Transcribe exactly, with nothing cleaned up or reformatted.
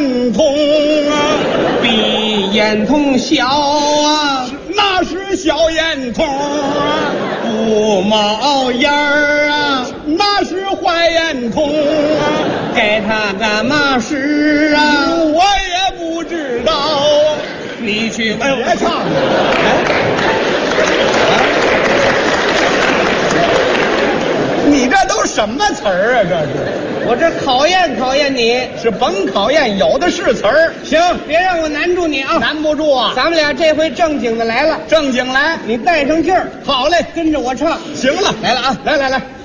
眼通啊， 比眼通小啊， 那是小眼通啊， 不冒烟儿啊， 那是坏眼通啊， 该他干嘛事啊？ 我也不知道啊。 你去问别唱了，你这都什么词儿啊？这是我这考验考验你。 是甭考验，有的是词儿。 行，别让我难住你啊！ 难不住啊， 咱们俩这回正经的来了， 正经来。 你带上劲儿， 好嘞， 跟着我唱。 行了， 来了啊！ 来来来。